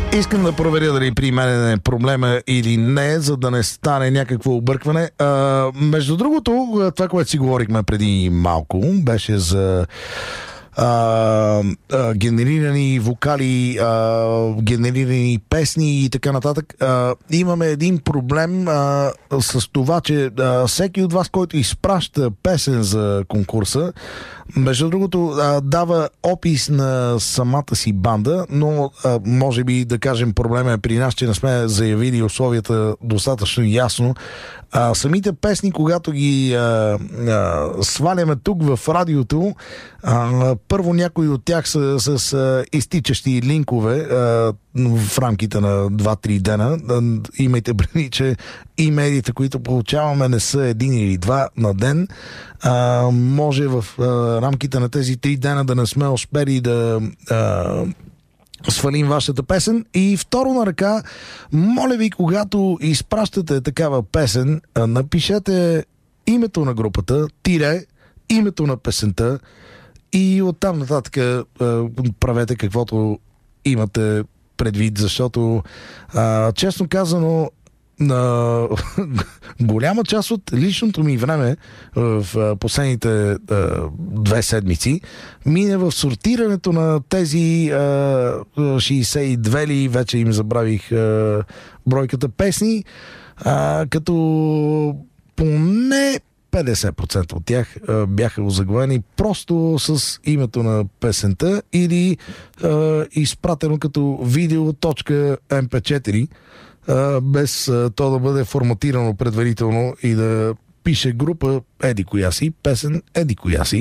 Искам да проверя дали при мен е проблема или не, за да не стане някакво объркване. Между другото, това, което си говорихме преди малко, беше за генерирани вокали, генерирани песни и така нататък. Имаме един проблем с това, че всеки от вас, който изпраща песен за конкурса, между другото, дава опис на самата си банда, но може би, да кажем, проблема е при нас, че не сме заявили условията достатъчно ясно. Самите песни, когато ги сваляме тук в радиото, първо някои от тях са с изтичащи линкове в рамките на 2-3 дена. Имайте предвид, че имейлите, които получаваме, не са един или два на ден. Може в рамките на тези 3 дена да не сме успели да свалим вашата песен. И второ на ръка, моля ви, когато изпращате такава песен, напишете името на групата, името на песента и оттам нататък правете каквото имате предвид, защото честно казано, на голяма част от личното ми време в последните 2 седмици мине в сортирането на тези 62 ли, вече им забравих бройката песни, като поне 50% от тях бяха озаглавени просто с името на песента или изпратено като video.mp4, без то да бъде форматирано предварително и да пише група еди коя си, песен еди коя си.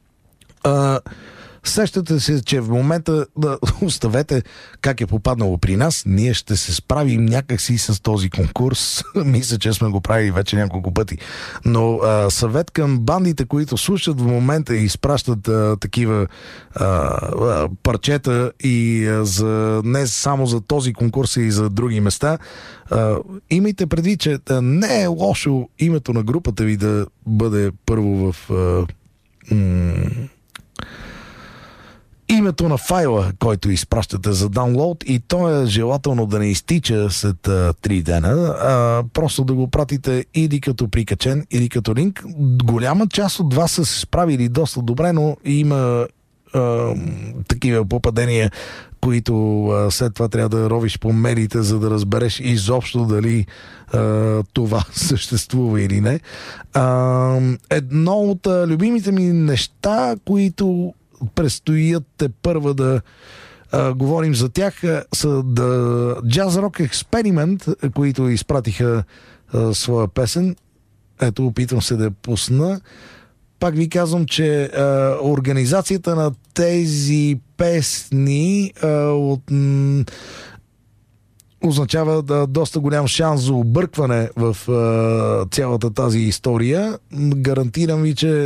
Сещате се, че в момента оставете как е попаднало при нас. Ние ще се справим някакси с този конкурс. Мисля, че сме го правили вече няколко пъти. Но съвет към бандите, които слушат в момента и изпращат такива парчета и не само за този конкурс, и за други места, имайте предвид, че не е лошо името на групата ви да бъде първо в името на файла, който изпращате за даунлоад, и то е желателно да не изтича след 3 дена, просто да го пратите или като прикачен, или като линк. Голяма част от вас са се справили доста добре, но има такива попадения, които след това трябва да ровиш по медиите, за да разбереш изобщо дали това съществува или не. Едно от любимите ми неща, които предстоят първа да говорим за тях, са Jazz Rock Experiment, които изпратиха своя песен. Ето, опитвам се да я пусна. Пак ви казвам, че организацията на тези песни означава доста голям шанс за объркване в цялата тази история. Гарантирам ви, че